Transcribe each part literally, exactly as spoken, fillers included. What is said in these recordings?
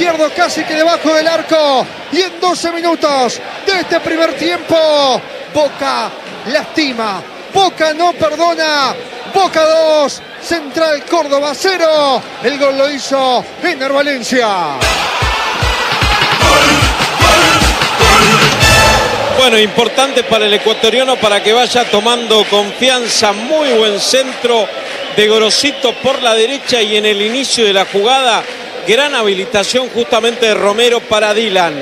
izquierdo, casi que debajo del arco. Y en doce minutos de este primer tiempo, Boca lastima, Boca no perdona. Boca dos, Central Córdoba cero. El gol lo hizo Ener Valencia. Bueno, importante para el ecuatoriano para que vaya tomando confianza. Muy buen centro de Gorosito por la derecha y en el inicio de la jugada, gran habilitación justamente de Romero para Dylan.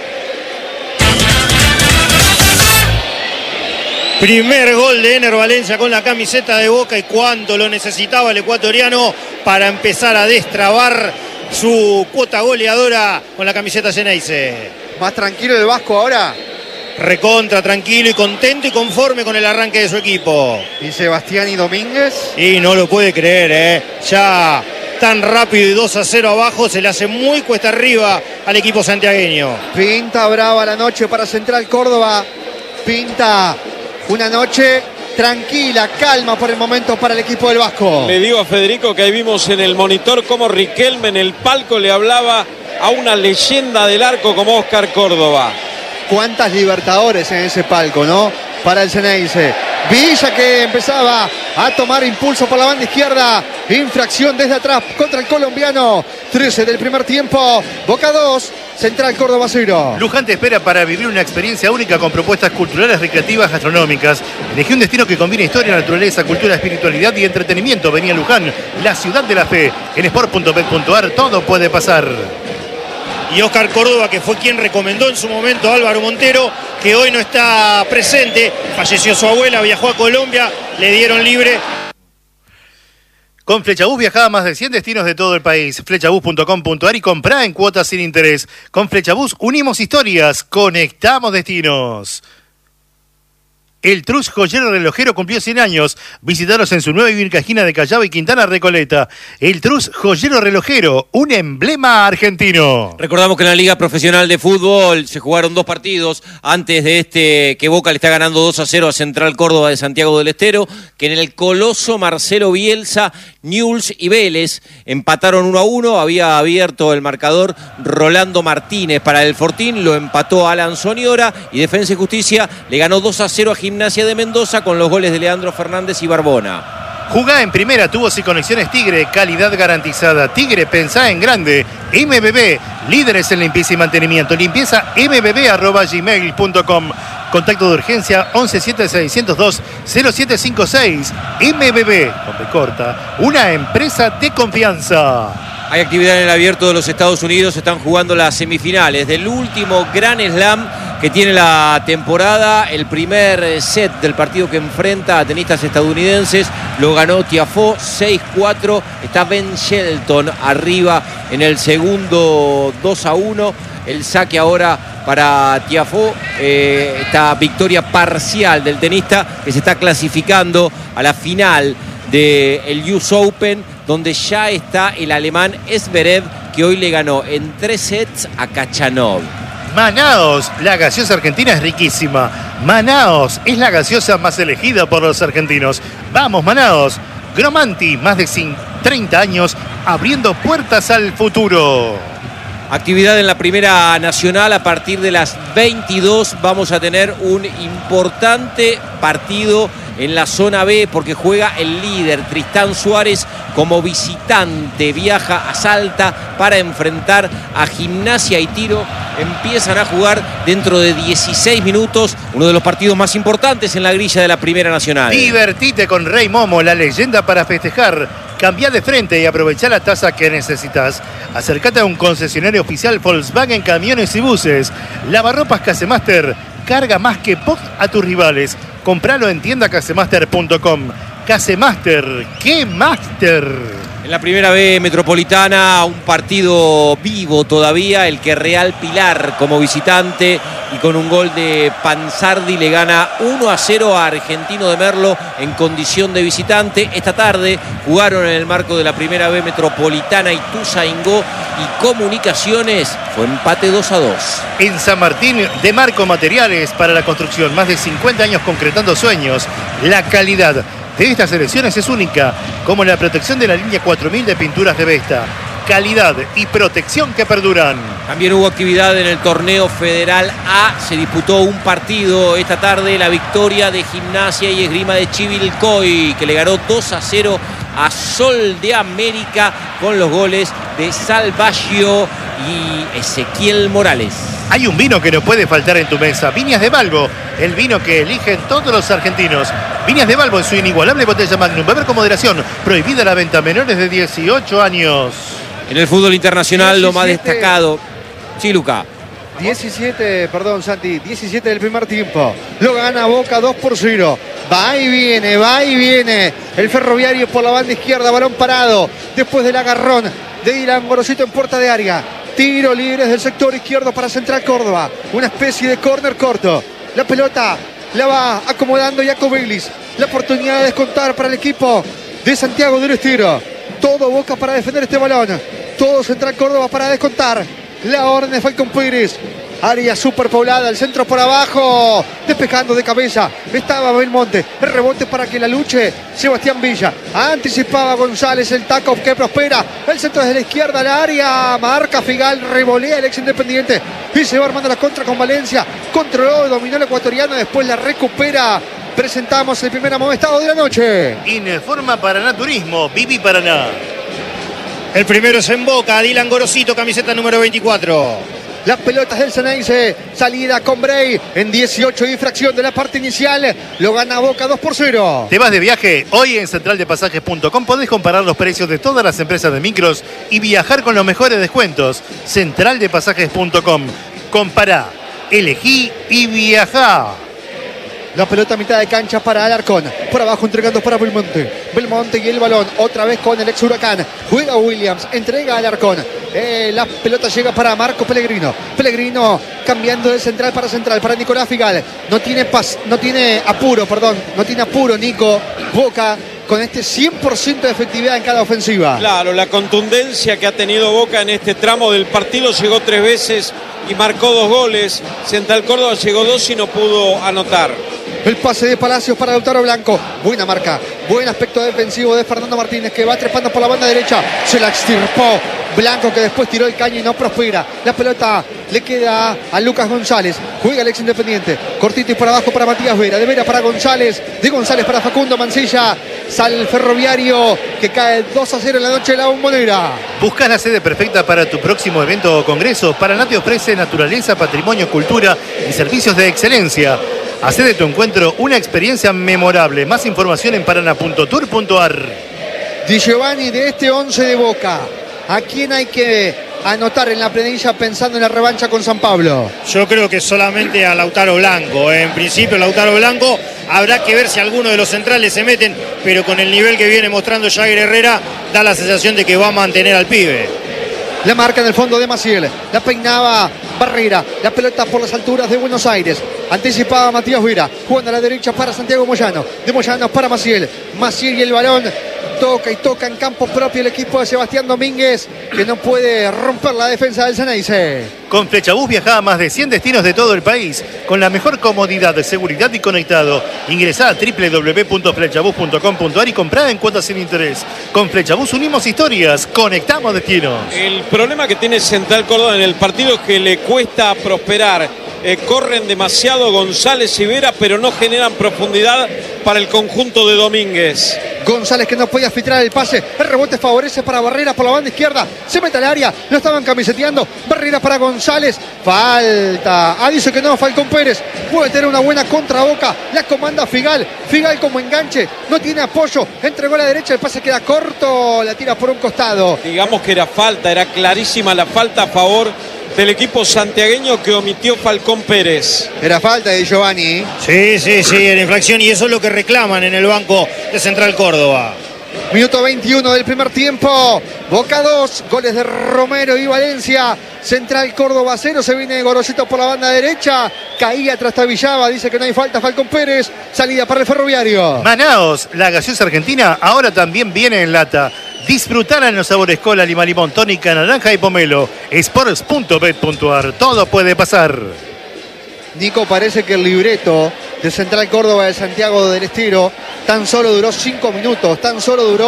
Primer gol de Ener Valencia con la camiseta de Boca y cuánto lo necesitaba el ecuatoriano para empezar a destrabar su cuota goleadora con la camiseta Xeneize. Más tranquilo el Vasco ahora. Recontra, tranquilo y contento y conforme con el arranque de su equipo. Y Sebastián y Domínguez. Y no lo puede creer, ¿eh? Ya tan rápido y dos a cero abajo, se le hace muy cuesta arriba al equipo santiagueño. Pinta brava la noche para Central Córdoba. Pinta una noche tranquila, calma por el momento para el equipo del Vasco. Le digo a Federico que ahí vimos en el monitor cómo Riquelme en el palco le hablaba a una leyenda del arco como Oscar Córdoba. Cuántas Libertadores en ese palco, ¿no? Para el Xeneize. Villa que empezaba a tomar impulso por la banda izquierda. Infracción desde atrás contra el colombiano. trece del primer tiempo. Boca dos, Central Córdoba cero. Luján te espera para vivir una experiencia única con propuestas culturales, recreativas, gastronómicas. Elegí un destino que combine historia, naturaleza, cultura, espiritualidad y entretenimiento. Vení a Luján, la ciudad de la fe. En sport punto bet punto ar todo puede pasar. Y Oscar Córdoba, que fue quien recomendó en su momento a Álvaro Montero, que hoy no está presente. Falleció su abuela, viajó a Colombia, le dieron libre. Con Flechabús viajá a más de cien destinos de todo el país. Flechabús punto com punto ar y comprá en cuotas sin interés. Con Flechabús unimos historias, conectamos destinos. El Trus Joyero Relojero cumplió cien años. Visitaros en su nueva y única esquina de Callao y Quintana Recoleta. El Trus Joyero Relojero, un emblema argentino. Recordamos que en la Liga Profesional de Fútbol se jugaron dos partidos antes de este, que Boca le está ganando dos a cero a Central Córdoba de Santiago del Estero, que en el Coloso Marcelo Bielsa, Newell's y Vélez empataron uno a uno. Había abierto el marcador Rolando Martínez para el Fortín, lo empató Alan Soniora y Defensa y Justicia le ganó dos a cero a Gimnasia de Mendoza con los goles de Leandro Fernández y Barbona. Jugá en primera, tubos y conexiones Tigre, calidad garantizada. Tigre, pensá en grande. M B B, líderes en limpieza y mantenimiento. Limpieza m b b arroba gmail punto com. Contacto de urgencia once siete seiscientos dos cero siete cinco seis. M B B, con B corta, una empresa de confianza. Hay actividad en el Abierto de los Estados Unidos, están jugando las semifinales del último Grand Slam que tiene la temporada. El primer set del partido que enfrenta a tenistas estadounidenses lo ganó Tiafoe seis cuatro. Está Ben Shelton arriba en el segundo dos a uno. El saque ahora para Tiafoe. Eh, esta victoria parcial del tenista que se está clasificando a la final del U S Open, donde ya está el alemán Zverev, que hoy le ganó en tres sets a Khachanov. Manaos, la gaseosa argentina es riquísima. Manaos es la gaseosa más elegida por los argentinos. Vamos, Manaos. Gromanti, más de treinta años abriendo puertas al futuro. Actividad en la Primera Nacional a partir de las veintidós. Vamos a tener un importante partido en la zona B porque juega el líder Tristán Suárez como visitante. Viaja a Salta para enfrentar a Gimnasia y Tiro. Empiezan a jugar dentro de dieciséis minutos uno de los partidos más importantes en la grilla de la Primera Nacional. Divertite con Rey Momo, la leyenda para festejar. Cambia de frente y aprovecha la tasa que necesitas. Acércate a un concesionario oficial Volkswagen Camiones y Buses. Lavarropas Casemaster. Carga más que P O C a tus rivales. Compralo en tienda casemaster punto com. Casemaster, ¡qué máster! En la Primera B Metropolitana, un partido vivo todavía, el que Real Pilar como visitante y con un gol de Panzardi le gana uno a cero a Argentino de Merlo en condición de visitante. Esta tarde jugaron en el marco de la Primera B Metropolitana Ituzaingó y Comunicaciones, fue empate dos a dos. En San Martín, de Marco Materiales para la construcción, más de cincuenta años concretando sueños. La calidad de estas selecciones es única, como la protección de la línea cuatro mil de pinturas de Vesta. calidad y protección que perduran. También hubo actividad en el torneo Federal A. Se disputó un partido esta tarde, la victoria de Gimnasia y Esgrima de Chivilcoy, que le ganó dos a cero a Sol de América con los goles de Salvaggio y Ezequiel Morales. Hay un vino que no puede faltar en tu mesa, Viñas de Balbo, el vino que eligen todos los argentinos. Viñas de Balbo en su inigualable botella Magnum, beber con moderación, prohibida la venta a menores de dieciocho años. En el fútbol internacional lo más destacado. Sí, Luca. diecisiete, perdón Santi, diecisiete del primer tiempo. Lo gana Boca dos por cero. Va y viene, va y viene. El Ferroviario por la banda izquierda, balón parado. Después del agarrón de Dylan Gorosito en puerta de área. Tiro libre desde el sector izquierdo para Central Córdoba. Una especie de córner corto. La pelota la va acomodando Jaco Baylis. La oportunidad de descontar para el equipo de Santiago del Estero. Todo Boca para defender este balón. Todo Central Córdoba para descontar. La orden de Falcón Pérez. Área superpoblada, el centro por abajo. Despejando de cabeza. Estaba Belmonte. El rebote para que la luche Sebastián Villa. Anticipaba González. El taco que prospera. El centro desde la izquierda al área. Marca Figal. Revolea el ex Independiente. Y se va armando la contra con Valencia. Controló, dominó el ecuatoriano. Después la recupera. Presentamos el primer amonestado de la noche. Informa Paraná Turismo. Vivi Paraná. El primero es en Boca. Dylan Gorosito, camiseta número veinticuatro. Las pelotas del Ceneice, salida con Bray en dieciocho de infracción de la parte inicial. Lo gana Boca dos por cero. ¿Te vas de viaje? Hoy en central de pasajes punto com podés comparar los precios de todas las empresas de micros y viajar con los mejores descuentos. central de pasajes punto com. Compará, elegí y viajá. La pelota a mitad de cancha para Alarcón. Por abajo entregando para Belmonte. Belmonte y el balón. Otra vez con el ex Huracán. Juega Williams. Entrega a Alarcón. Eh, la pelota llega para Marco Pellegrino. Pellegrino cambiando de central para central. Para Nicolás Figal. No tiene, pas, no tiene apuro, perdón. No tiene apuro Nico. Boca con este cien por ciento de efectividad en cada ofensiva. Claro, la contundencia que ha tenido Boca en este tramo del partido. Llegó tres veces y marcó dos goles. Central Córdoba llegó dos y no pudo anotar. El pase de Palacios para Lautaro Blanco. Buena marca. Buen aspecto defensivo de Fernando Martínez, que va trepando por la banda derecha. Se la extirpó Blanco, que después tiró el caño y no prospera. La pelota le queda a Lucas González. Juega el ex Independiente. Cortito y por abajo para Matías Vera. De Vera para González. De González para Facundo Mancilla. Sale el Ferroviario, que cae dos a cero en la noche de la Bombonera. ¿Buscas la sede perfecta para tu próximo evento o congreso? Paraná te ofrece naturaleza, patrimonio, cultura y servicios de excelencia. Hacé de tu encuentro una experiencia memorable. Más información en paraná punto tour punto ar. Di Giovanni, de este once de Boca, ¿a quién hay que anotar en la planilla pensando en la revancha con San Pablo? Yo creo que solamente a Lautaro Blanco. En principio Lautaro Blanco, habrá que ver si alguno de los centrales se meten, pero con el nivel que viene mostrando Jair Herrera, da la sensación de que va a mantener al pibe. La marca en el fondo de Maciel. La peinaba Barrera. La pelota por las alturas de Buenos Aires. Anticipaba Matías Vera. Jugando a la derecha para Santiago Moyano. De Moyano para Maciel. Maciel y el balón. Toca y toca en campo propio el equipo de Sebastián Domínguez, que no puede romper la defensa del Ceneice. Con Flechabús viaja a más de cien destinos de todo el país, con la mejor comodidad, seguridad y conectado. Ingresá a doble u doble u doble u punto flechabús punto com punto ar y comprá en cuotas sin interés. Con Flechabús unimos historias, conectamos destinos. El problema que tiene Central Córdoba en el partido es que le cuesta prosperar. Eh, corren demasiado González y Vera, pero no generan profundidad para el conjunto de Domínguez. González, que no podía filtrar el pase. El rebote favorece para Barrera por la banda izquierda. Se mete al área. Lo estaban camiseteando. Barrera para González. Falta. Ah, dice que no. Falcón Pérez puede tener una buena contra Boca. La comanda Figal. Figal como enganche. No tiene apoyo. Entregó a la derecha. El pase queda corto. La tira por un costado. Digamos que era falta. Era clarísima la falta a favor del equipo santiagueño que omitió Falcón Pérez. Era falta de Giovanni. Sí, sí, sí, en infracción, y eso es lo que reclaman en el banco de Central Córdoba. Minuto veintiuno del primer tiempo. Boca dos, goles de Romero y Valencia. Central Córdoba cero, se viene Gorosito por la banda derecha. Caía tras Tabillaba, dice que no hay falta Falcón Pérez. Salida para el Ferroviario. Manaos, la gaseosa argentina ahora también viene en lata. Disfrutar en los sabores cola, lima, limón, tónica, naranja y pomelo. Sports punto bet punto ar. Todo puede pasar. Nico, parece que el libreto de Central Córdoba de Santiago del Estero tan solo duró cinco minutos. Tan solo duró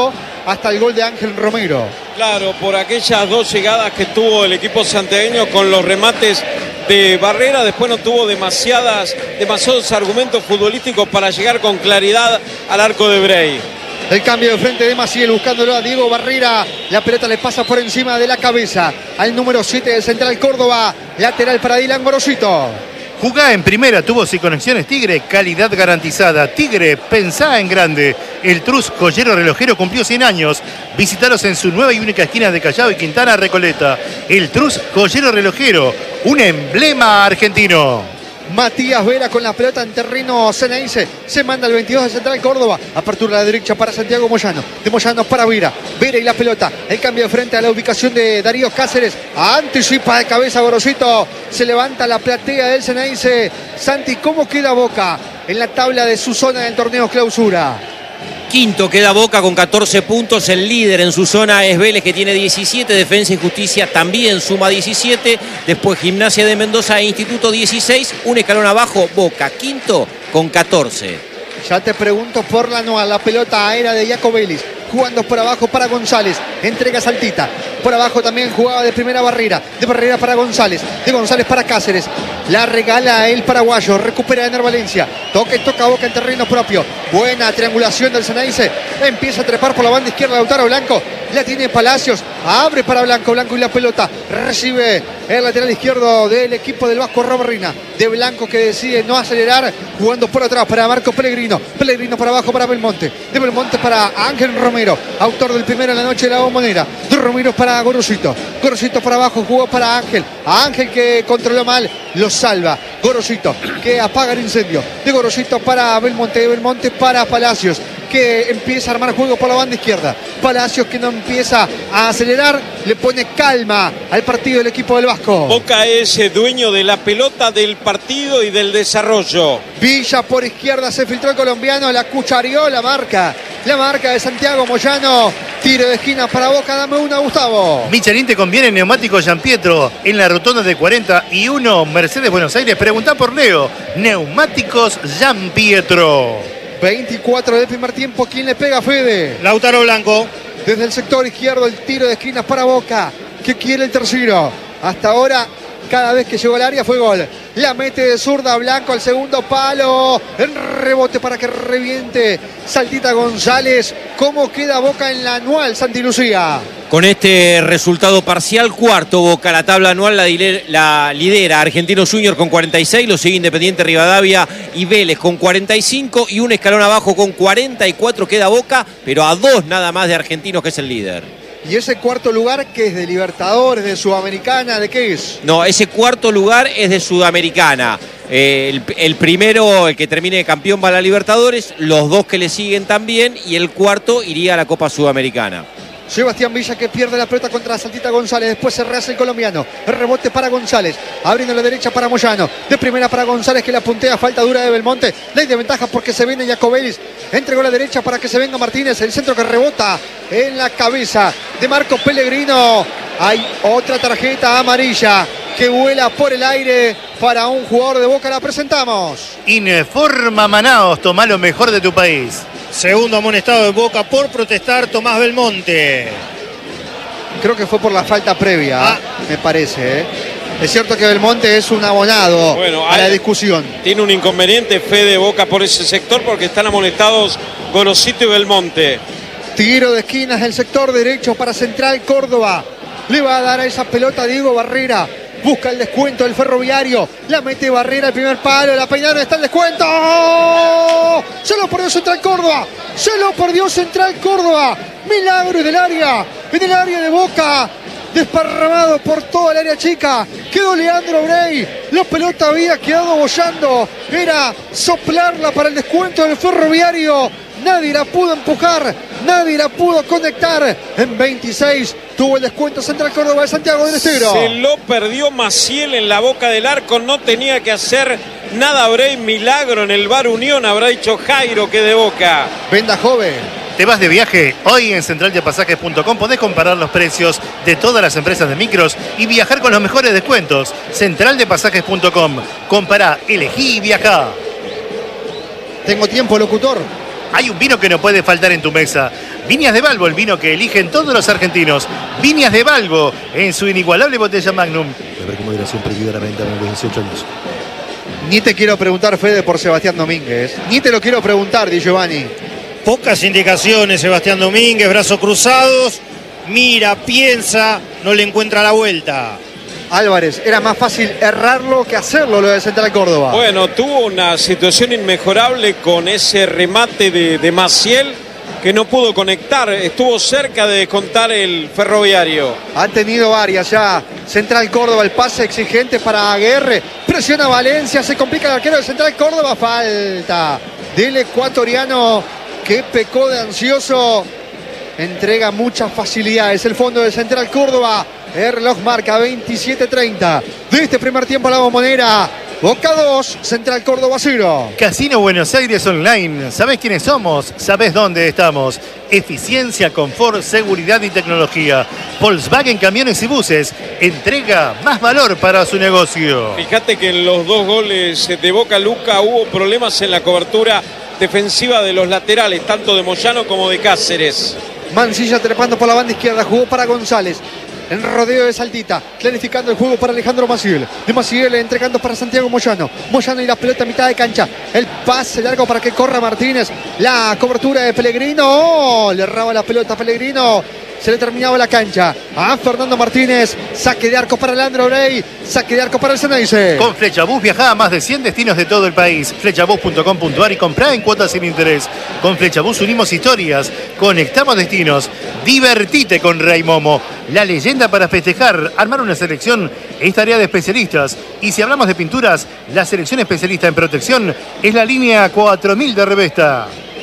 hasta el gol de Ángel Romero. Claro, por aquellas dos llegadas que tuvo el equipo santiagueño con los remates de Barrera, después no tuvo demasiadas, demasiados argumentos futbolísticos para llegar con claridad al arco de Bray. El cambio de frente de Maciel buscándolo a Diego Barrera. La pelota le pasa por encima de la cabeza al número siete de Central Córdoba. Lateral para Dylan Gorosito. Jugá en primera, tubos y conexiones Tigre, calidad garantizada. Tigre, pensá en grande. El Trus Joyero Relojero cumplió cien años. Visítalos en su nueva y única esquina de Callao y Quintana Recoleta. El Trus Joyero Relojero, un emblema argentino. Matías Vera con la pelota en terreno Ceneice. Se manda el veintidós de Central Córdoba. Apertura a la derecha para Santiago Moyano. De Moyano para Vera. Vera y la pelota. El cambio de frente a la ubicación de Darío Cáceres. Anticipa de cabeza Gorosito. Se levanta la platea del Ceneice. Santi, ¿cómo queda Boca en la tabla de su zona del torneo clausura? Quinto queda Boca con catorce puntos. El líder en su zona es Vélez, que tiene diecisiete. Defensa y Justicia también suma diecisiete. Después Gimnasia de Mendoza e Instituto dieciséis. Un escalón abajo, Boca quinto con catorce. Ya te pregunto por la anual. La pelota aérea de Jaco Vélez. Jugando por abajo para González. Entrega Saltita. Por abajo también jugaba de primera Barrera. De Barrera para González. De González para Cáceres. La regala el paraguayo. Recupera Ener Valencia. Toca y toca Boca en terreno propio. Buena triangulación del Ceneice. Empieza a trepar por la banda izquierda Lautaro Blanco. La tiene Palacios. Abre para Blanco. Blanco y la pelota. Recibe el lateral izquierdo del equipo del Vasco Robarrina. De Blanco, que decide no acelerar. Jugando por atrás para Marco Pellegrino. Pellegrino para abajo para Belmonte. De Belmonte para Ángel Romero. Autor del primero en la noche de la Bombonera. De Romero para Gorosito. Gorosito para abajo. Jugó para Ángel. Ángel, que controló mal. Lo salva. Gorosito, que apaga el incendio. De Gorosito para Belmonte. De Belmonte para Palacios, que empieza a armar juego por la banda izquierda. Palacios, que no empieza a acelerar, le pone calma al partido del equipo del Vasco. Boca es dueño de la pelota, del partido y del desarrollo. Villa por izquierda, se filtró el colombiano, la cuchareó, la marca. La marca de Santiago Moyano. Tiro de esquina para Boca, dame una, Gustavo. Michelin te conviene neumáticos Gianpietro en la rotonda de cuarenta y uno Mercedes Buenos Aires. Preguntá por Leo. Neumáticos Gianpietro. veinticuatro del primer tiempo. ¿Quién le pega, Fede? Lautaro Blanco. Desde el sector izquierdo, el tiro de esquinas para Boca, que quiere el tercero. Hasta ahora, cada vez que llegó al área fue gol. La mete de zurda Blanco al segundo palo. El rebote para que reviente Saltita González. ¿Cómo queda Boca en la anual, Santi Lucía? Con este resultado parcial, cuarto Boca. La tabla anual la, la lidera Argentinos Junior con cuarenta y seis, lo sigue Independiente Rivadavia y Vélez con cuarenta y cinco, y un escalón abajo con cuarenta y cuatro queda Boca, pero a dos nada más de Argentinos, que es el líder. ¿Y ese cuarto lugar, que es de Libertadores, de Sudamericana, de qué es? No, ese cuarto lugar es de Sudamericana. Eh, el, el primero, el que termine campeón, va a la Libertadores, los dos que le siguen también, y el cuarto iría a la Copa Sudamericana. Sebastián Villa, que pierde la pelota contra Saltita González. Después se rehace el colombiano. El rebote para González. Abriendo la derecha para Moyano. De primera para González, que la puntea. Falta dura de Belmonte. Ley de ventaja porque se viene Jacobelis. Entregó la derecha para que se venga Martínez. El centro que rebota en la cabeza de Marco Pellegrino. Hay otra tarjeta amarilla que vuela por el aire para un jugador de Boca. La presentamos. Informa Manaos. Toma lo mejor de tu país. Segundo amonestado de Boca por protestar, Tomás Belmonte. Creo que fue por la falta previa, ah. me parece. ¿eh? Es cierto que Belmonte es un abonado bueno, a la discusión. Tiene un inconveniente Fede Boca por ese sector, porque están amonestados Gorosito y Belmonte. Tiro de esquinas del sector derecho para Central Córdoba. Le va a dar a esa pelota a Diego Barrera. Busca el descuento del Ferroviario. La mete Barrera, el primer palo. La peinaron, está el descuento. ¡Oh! Se lo perdió Central Córdoba. Se lo perdió Central Córdoba. Milagro del área. En el área de Boca. Desparramado por toda el área chica. Quedó Leandro Bray. La pelota había quedado bollando. Era soplarla para el descuento del Ferroviario. Nadie la pudo empujar. Nadie la pudo conectar. En veintiséis tuvo el descuento Central Córdoba de Santiago del Estero. Se lo perdió Maciel en la boca del arco. No tenía que hacer nada Bray. Milagro en el Bar Unión. Habrá dicho Jairo, que de Boca. Venda joven. ¿Te vas de viaje? Hoy en central de pasajes punto com podés comparar los precios de todas las empresas de micros y viajar con los mejores descuentos. central de pasajes punto com. Compará, elegí y viajá. Tengo tiempo, locutor. Hay un vino que no puede faltar en tu mesa. Viñas de Balbo, el vino que eligen todos los argentinos. Viñas de Balbo, en su inigualable botella Magnum. A ver cómo moderación prohibida la venta a los dieciocho años. Ni te quiero preguntar, Fede, por Sebastián Domínguez. Ni te lo quiero preguntar, Di Giovanni. Pocas indicaciones, Sebastián Domínguez, brazos cruzados. Mira, piensa, no le encuentra la vuelta. Álvarez, era más fácil errarlo que hacerlo lo de Central Córdoba. Bueno, tuvo una situación inmejorable con ese remate de, de Maciel, que no pudo conectar, estuvo cerca de descontar el Ferroviario. Ha tenido varias ya. Central Córdoba, el pase exigente para Aguerre. Presiona Valencia, se complica el arquero de Central Córdoba. Falta del ecuatoriano que pecó de ansioso. Entrega muchas facilidades el fondo de Central Córdoba. El reloj marca veintisiete treinta de este primer tiempo a la Bombonera. Boca dos, Central Córdoba cero. Casino Buenos Aires Online. ¿Sabés quiénes somos? ¿Sabés dónde estamos? Eficiencia, confort, seguridad y tecnología. Volkswagen Camiones y Buses. Entrega más valor para su negocio. Fíjate que en los dos goles de Boca Luca hubo problemas en la cobertura defensiva de los laterales, tanto de Moyano como de Cáceres. Mancilla trepando por la banda izquierda, jugó para González. En rodeo de Saltita, clarificando el juego para Alejandro Maciel. De Maciel entregando para Santiago Moyano. Moyano y la pelota a mitad de cancha. El pase largo para que corra Martínez. La cobertura de Pellegrino. Oh, le erraba la pelota a Pellegrino. Se le terminaba la cancha a Fernando Martínez. Saque de arco para Leandro Rey. Saque de arco para el Ceneice. Con Flechabús viajá a más de cien destinos de todo el país. Flechabús punto com punto ar y comprá en cuotas sin interés. Con Flechabús unimos historias, conectamos destinos. Divertite con Rey Momo. La leyenda para festejar. Armar una selección es tarea de especialistas. Y si hablamos de pinturas, la selección especialista en protección es la línea cuatro mil de Revesta.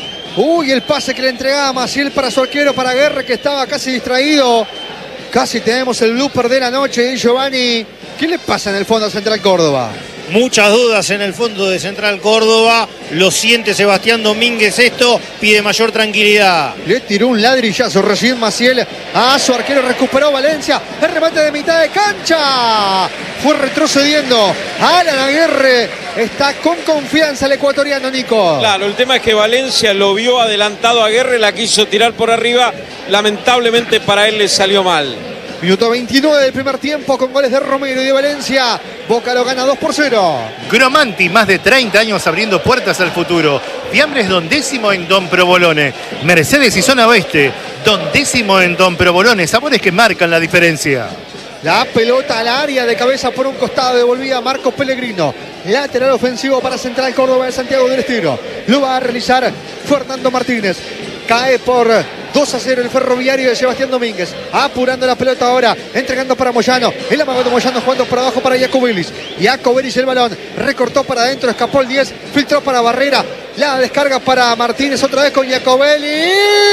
Uy, el pase que le entregaba Maciel para su arquero, para Aguerre, que estaba casi distraído. Casi tenemos el blooper de la noche, Di Giovanni. ¿Qué le pasa en el fondo a Central Córdoba? Muchas dudas en el fondo de Central Córdoba. Lo siente Sebastián Domínguez esto. Pide mayor tranquilidad. Le tiró un ladrillazo recién Maciel a su arquero. Recuperó Valencia. El remate de mitad de cancha. Fue retrocediendo. Alan Aguerre está con confianza el ecuatoriano, Nico. Claro, el tema es que Valencia lo vio adelantado a Aguerre. La quiso tirar por arriba. Lamentablemente para él le salió mal. Minuto veintinueve del primer tiempo con goles de Romero y de Valencia. Boca lo gana dos por cero. Gromanti, más de treinta años abriendo puertas al futuro. Fiambres Don Décimo en Don Provolone. Mercedes y Zona Oeste. Don Décimo en Don Provolone. Sabores que marcan la diferencia. La pelota al área de cabeza por un costado. Devolvía Marcos Pellegrino. Lateral ofensivo para Central Córdoba de Santiago del Estero. Lo va a realizar Fernando Martínez. Cae por dos a cero el Ferroviario de Sebastián Domínguez. Apurando la pelota ahora. Entregando para Moyano. El amago de Moyano jugando por abajo para Jacobelis. Jacobelis el balón. Recortó para adentro. Escapó el diez. Filtró para Barrera. La descarga para Martínez otra vez con Jacobelis.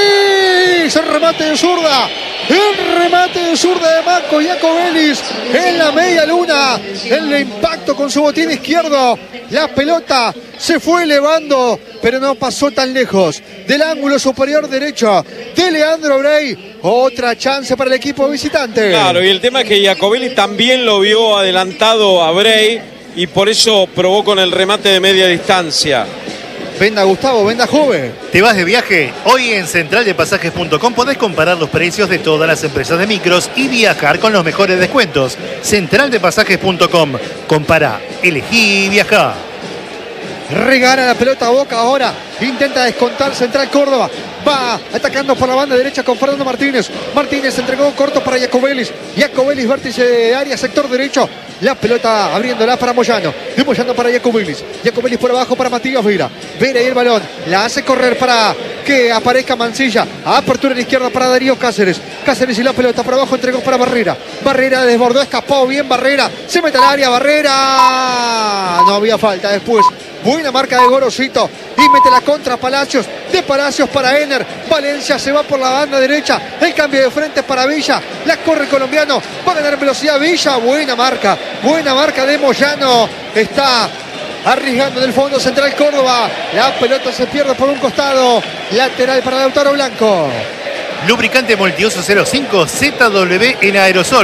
El remate de zurda. El remate de zurda de Marco Jacobelis. En la media luna. El impacto con su botín izquierdo. La pelota se fue elevando, pero no pasó tan lejos del ángulo superior derecho de Leandro Brey. Otra chance para el equipo visitante. Claro, y el tema es que Jacobelli también lo vio adelantado a Brey y por eso probó con el remate de media distancia. Venda Gustavo, venda joven. ¿Te vas de viaje? Hoy en central de pasajes punto com podés comparar los precios de todas las empresas de micros y viajar con los mejores descuentos. central de pasajes punto com. Compara, elegí y viajá. Regala la pelota a Boca ahora. Intenta descontar Central Córdoba. Va atacando por la banda derecha con Fernando Martínez. Martínez entregó corto para Jacobelis. Jacobelis, vértice de área, sector derecho. La pelota abriéndola para Moyano. Y Moyano para Jacobelis. Jacobelis por abajo para Matías Vera. Vera y el balón. La hace correr para que aparezca Mancilla. Apertura en la izquierda para Darío Cáceres. Cáceres y la pelota por abajo entregó para Barrera. Barrera desbordó, escapó bien Barrera. Se mete al área Barrera. No había falta después. Buena marca de Gorosito. Y mete la contra Palacios. De Palacios para Ener. Valencia se va por la banda derecha. El cambio de frente para Villa. La corre el colombiano. Va a ganar velocidad Villa. Buena marca. Buena marca de Moyano. Está arriesgando del fondo Central Córdoba. La pelota se pierde por un costado. Lateral para Lautaro Blanco. Lubricante Multiuso cero cinco Z W en aerosol.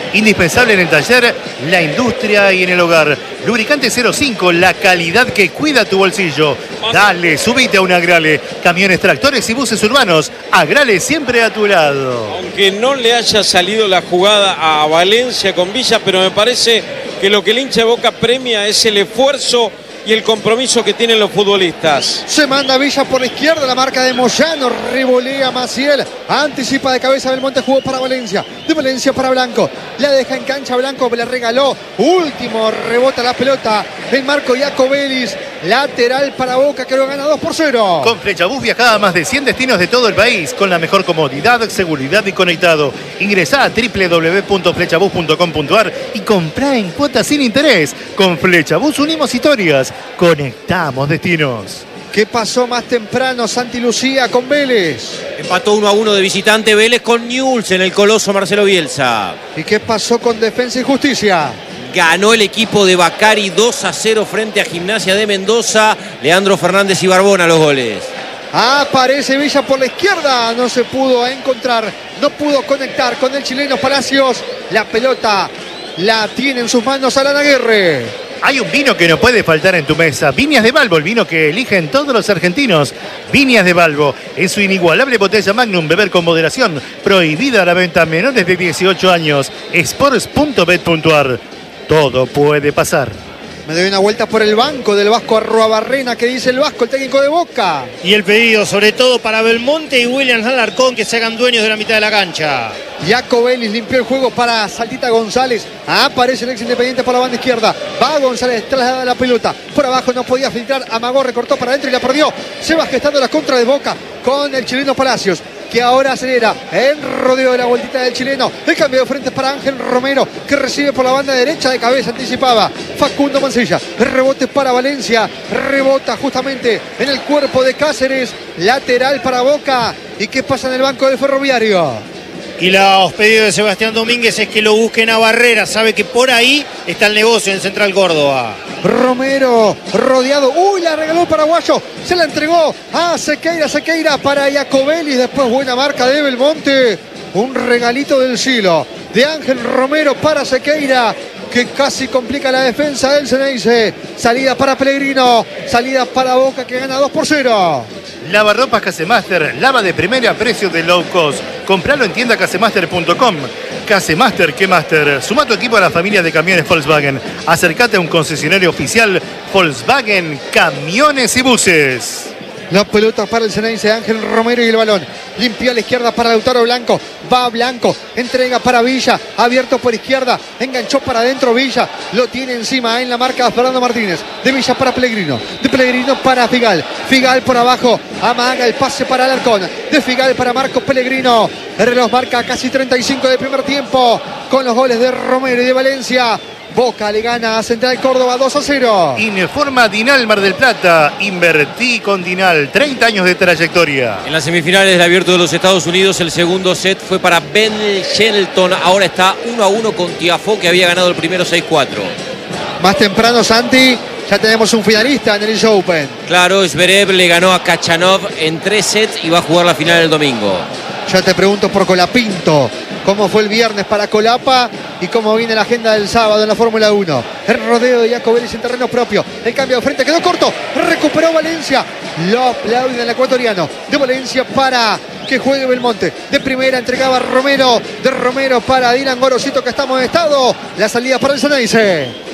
Indispensable en el taller, la industria y en el hogar. Lubricante cero cinco, la calidad que cuida tu bolsillo. Dale, subite a un Agrale. Camiones, tractores y buses urbanos. Agrale siempre a tu lado. Aunque no le haya salido la jugada a Valencia con Villa, pero me parece que lo que el hincha de Boca premia es el esfuerzo y el compromiso que tienen los futbolistas. Se manda Villa por la izquierda, la marca de Moyano, revolea Maciel, anticipa de cabeza Belmonte, jugó para Valencia, de Valencia para Blanco, la deja en cancha Blanco, le regaló, último, rebota la pelota, el marco Iacobelis, lateral para Boca que lo gana dos por cero. Con Flechabús viajá a más de cien destinos de todo el país, con la mejor comodidad, seguridad y conectado. Ingresá a doble u doble u doble u punto flechabús punto com punto a r y comprá en cuotas sin interés. Con Flechabús unimos historias, conectamos destinos. ¿Qué pasó más temprano Santi Lucía con Vélez? Empató uno a uno de visitante Vélez con Newell's en el Coloso Marcelo Bielsa. ¿Y qué pasó con Defensa y Justicia? Ganó el equipo de Bacari dos a cero frente a Gimnasia de Mendoza. Leandro Fernández y Barbona los goles. Aparece Villa por la izquierda, no se pudo encontrar, no pudo conectar con el chileno Palacios. La pelota la tiene en sus manos Alan Aguirre. Hay un vino que no puede faltar en tu mesa. Viñas de Balbo, el vino que eligen todos los argentinos. Viñas de Balbo, en su inigualable botella Magnum, beber con moderación. Prohibida la venta a menores de dieciocho años. sports punto bet punto a r. Todo puede pasar. Me doy una vuelta por el banco del Vasco Arruabarrena. ¿Qué dice el Vasco, el técnico de Boca? Y el pedido sobre todo para Belmonte y Williams Alarcón, que se hagan dueños de la mitad de la cancha. Iacobelis limpió el juego para Saltita González. Aparece el ex Independiente por la banda izquierda. Va González, traslada la pelota. Por abajo no podía filtrar. Amagó, recortó para adentro y la perdió. Se va gestando la contra de Boca con el chileno Palacios, que ahora acelera el rodeo de la vueltita del chileno. El cambio de frente para Ángel Romero, que recibe por la banda derecha de cabeza, anticipaba Facundo Mancilla. El rebote para Valencia, rebota justamente en el cuerpo de Cáceres, lateral para Boca. ¿Y qué pasa en el banco del Ferroviario? Y los pedidos de Sebastián Domínguez es que lo busquen a Barrera. Sabe que por ahí está el negocio en Central Córdoba. Romero rodeado. Uy, la regaló el paraguayo. Se la entregó a Sequeira. Sequeira para Iacobelis. Después buena marca de Belmonte. Un regalito del Silo de Ángel Romero para Sequeira, que casi complica la defensa del Ceneice. Salida para Pellegrino. Salida para Boca, que gana dos por cero. Lavarropas Casemaster, lava de primera a precio de low cost. Compralo en tienda casemaster punto com. Casemaster, ¿qué master? Suma tu equipo a la familia de camiones Volkswagen. Acércate a un concesionario oficial Volkswagen Camiones y Buses. La pelota para el Ceneice, Ángel Romero y el balón. Limpia a la izquierda para Lautaro Blanco. Va Blanco, entrega para Villa. Abierto por izquierda, enganchó para adentro Villa. Lo tiene encima en la marca Fernando Martínez. De Villa para Pellegrino. De Pellegrino para Figal. Figal por abajo, amaga el pase para Alarcón. De Figal para Marcos Pellegrino. El reloj marca casi treinta y cinco de primer tiempo. Con los goles de Romero y de Valencia. Boca le gana a Central Córdoba dos a cero. Informa Dinal Mar del Plata. Invertí con Dinal. treinta años de trayectoria. En las semifinales del Abierto de los Estados Unidos, el segundo set fue para Ben Shelton. Ahora está uno a uno con Tiafoe, que había ganado el primero seis cuatro. Más temprano, Santi, ya tenemos un finalista en el U S Open. Claro, Zverev le ganó a Kachanov en tres sets y va a jugar la final el domingo. Ya te pregunto por Colapinto, cómo fue el viernes para Colapa y cómo viene la agenda del sábado en la Fórmula uno. El rodeo de Iacobelis en terreno propio. El cambio de frente quedó corto. Recuperó Valencia. Lo aplauden el ecuatoriano. De Valencia para que juegue Belmonte. De primera entregaba Romero. De Romero para Dylan Gorosito, que está amonestado. La salida para el Ceneice.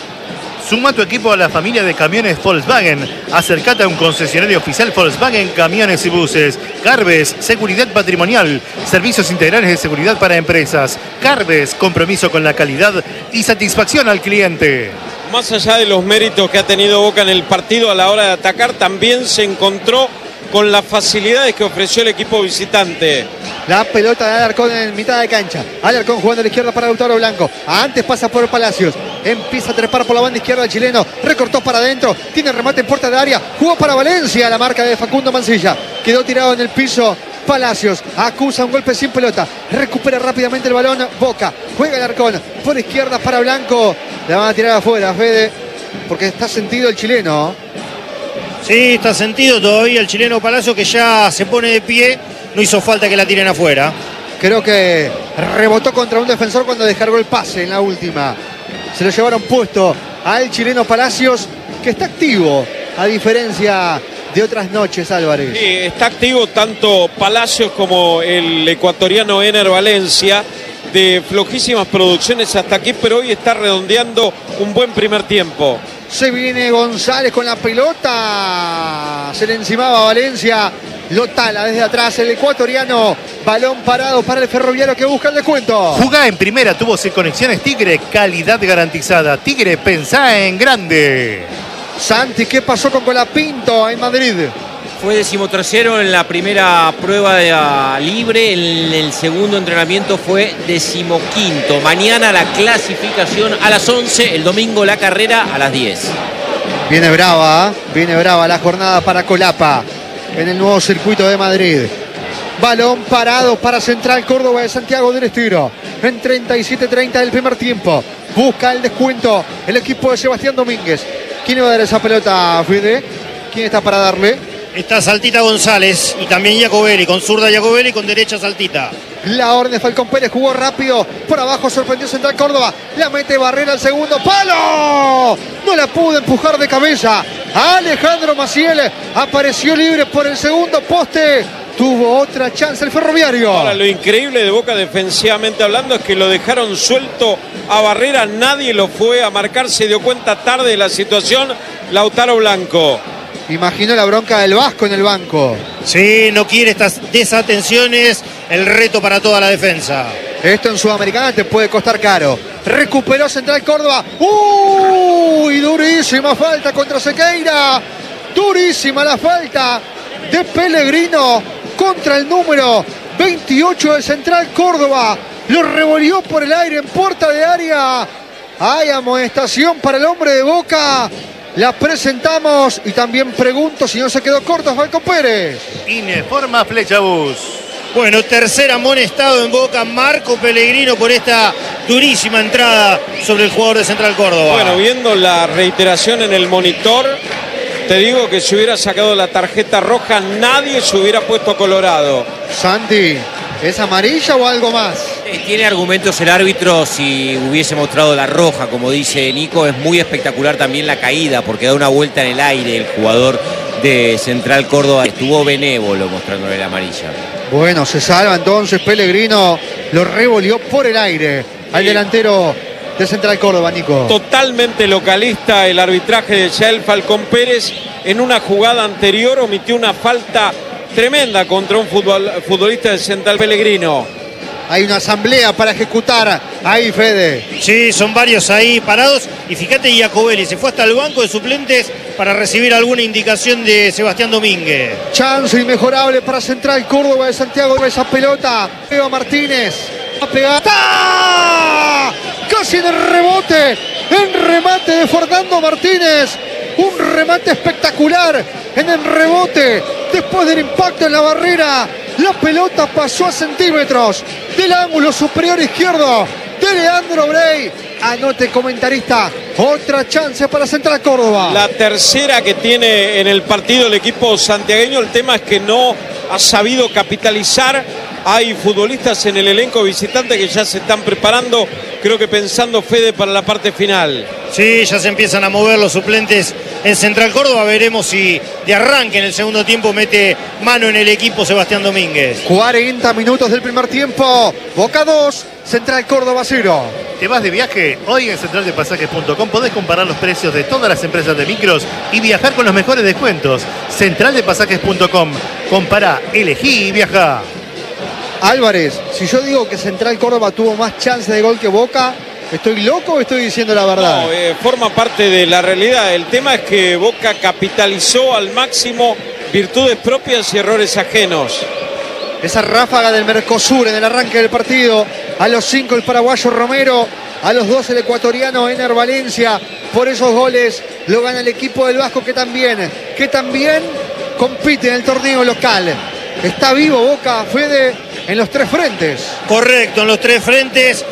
Suma tu equipo a la familia de camiones Volkswagen. Acércate a un concesionario oficial Volkswagen Camiones y Buses. Carbes, seguridad patrimonial. Servicios integrales de seguridad para empresas. Carbes, compromiso con la calidad y satisfacción al cliente. Más allá de los méritos que ha tenido Boca en el partido a la hora de atacar, también se encontró con las facilidades que ofreció el equipo visitante. La pelota de Alarcón en mitad de cancha. Alarcón jugando a la izquierda para Lautaro Blanco. Antes pasa por Palacios. Empieza a trepar por la banda izquierda el chileno. Recortó para adentro. Tiene remate en puerta de área. Jugó para Valencia. La marca de Facundo Mancilla. Quedó tirado en el piso. Palacios acusa un golpe sin pelota. Recupera rápidamente el balón. Boca. Juega Alarcón. Por izquierda para Blanco. La van a tirar afuera, Fede. Porque está sentido el chileno. Sí, está sentido todavía el chileno Palacio, que ya se pone de pie. No hizo falta que la tiren afuera. Creo que rebotó contra un defensor cuando descargó el pase en la última. Se lo llevaron puesto al chileno Palacios, que está activo, a diferencia de otras noches, Álvarez. Sí, está activo tanto Palacios como el ecuatoriano Ener Valencia, de flojísimas producciones hasta aquí, pero hoy está redondeando un buen primer tiempo. Se viene González con la pelota. Se le encimaba a Valencia. Lo tala desde atrás el ecuatoriano. Balón parado para el Ferroviario que busca el descuento. Jugá en primera, tuvo Conexiones Tigre, calidad garantizada. Tigre, pensá en grande. Santi, ¿qué pasó con Colapinto en Madrid? Fue decimotercero en la primera prueba de uh, libre, en el segundo entrenamiento fue decimoquinto. Mañana la clasificación a las once, el domingo la carrera a las diez. Viene brava, ¿eh? Viene brava la jornada para Colapa en el nuevo circuito de Madrid. Balón parado para Central Córdoba de Santiago del Estero. En treinta y siete treinta del primer tiempo. Busca el descuento el equipo de Sebastián Domínguez. ¿Quién va a dar esa pelota, Fede? ¿Quién está para darle? Está Saltita González y también Jacobelli, con zurda Jacobelli y con derecha Saltita. La orden de Falcón Pérez, jugó rápido, por abajo sorprendió Central Córdoba, la mete Barrera al segundo palo, no la pudo empujar de cabeza. Alejandro Maciel apareció libre por el segundo poste, tuvo otra chance el Ferroviario. Ahora, lo increíble de Boca defensivamente hablando es que lo dejaron suelto a Barrera, nadie lo fue a marcar, se dio cuenta tarde de la situación Lautaro Blanco. Imagino la bronca del Vasco en el banco. Sí, no quiere estas desatenciones, el reto para toda la defensa. Esto en Sudamericana te puede costar caro. Recuperó Central Córdoba. ¡Uy! Durísima falta contra Sequeira. Durísima la falta de Pellegrino contra el número veintiocho de Central Córdoba. Lo revolvió por el aire en puerta de área. Hay amonestación para el hombre de Boca. La presentamos y también pregunto si no se quedó corto Falcón Pérez. Informa Flechabús. Bueno, tercer amonestado en Boca, Marco Pellegrino, por esta durísima entrada sobre el jugador de Central Córdoba. Bueno, viendo la reiteración en el monitor, te digo que si hubiera sacado la tarjeta roja, nadie se hubiera puesto colorado. Santi, ¿es amarilla o algo más? Tiene argumentos el árbitro, si hubiese mostrado la roja, como dice Nico. Es muy espectacular también la caída, porque da una vuelta en el aire el jugador de Central Córdoba. Estuvo benévolo mostrándole la amarilla. Bueno, se salva entonces Pellegrino, lo revolvió por el aire al Sí. delantero de Central Córdoba, Nico. Totalmente localista el arbitraje de Yael Falcón Pérez. En una jugada anterior omitió una falta tremenda contra un futbol, futbolista de Central Pellegrino. Hay una asamblea para ejecutar ahí, Fede. Sí, son varios ahí parados. Y fíjate, Jacobelli se fue hasta el banco de suplentes para recibir alguna indicación de Sebastián Domínguez. Chance inmejorable para Central Córdoba de Santiago. Esa pelota, Eva Martínez. A pegar. ¡Ah! Casi en el rebote. En remate de Fernando Martínez. Un remate espectacular en el rebote. Después del impacto en la barrera, la pelota pasó a centímetros del ángulo superior izquierdo de Leandro Brey. Anote, comentarista, otra chance para Central Córdoba. La tercera que tiene en el partido el equipo santiagueño. El tema es que no ha sabido capitalizar. Hay futbolistas en el elenco visitante que ya se están preparando, creo que pensando, Fede, para la parte final. Sí, ya se empiezan a mover los suplentes en Central Córdoba. Veremos si de arranque en el segundo tiempo mete mano en el equipo Sebastián Domínguez. cuarenta minutos del primer tiempo. Boca dos, Central Córdoba cero. ¿Te vas de viaje? Hoy en central de pasajes punto com podés comparar los precios de todas las empresas de micros y viajar con los mejores descuentos. central de pasajes punto com. Compará, elegí y viajá. Álvarez, si yo digo que Central Córdoba tuvo más chance de gol que Boca, ¿estoy loco o estoy diciendo la verdad? No, eh, forma parte de la realidad. El tema es que Boca capitalizó al máximo virtudes propias y errores ajenos. Esa ráfaga del Mercosur en el arranque del partido. A los cinco el paraguayo Romero, a los dos el ecuatoriano Ener Valencia. Por esos goles lo gana el equipo del Vasco, que también, que también compite en el torneo local. Está vivo Boca, Fede, en los tres frentes. Correcto, en los tres frentes,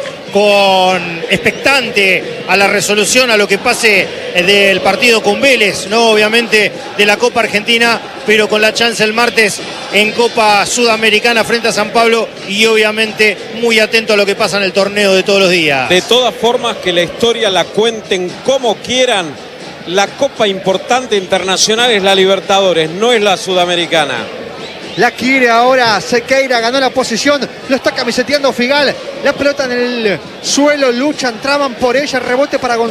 con expectante a la resolución, a lo que pase del partido con Vélez, no obviamente de la Copa Argentina, pero con la chance el martes en Copa Sudamericana frente a San Pablo y obviamente muy atento a lo que pasa en el torneo de todos los días. De todas formas, que la historia la cuenten como quieran, la Copa importante internacional es la Libertadores, no es la Sudamericana. La quiere ahora Sequeira, ganó la posición, lo está camiseteando Figal. La pelota en el suelo, luchan, traban por ella, rebote para González.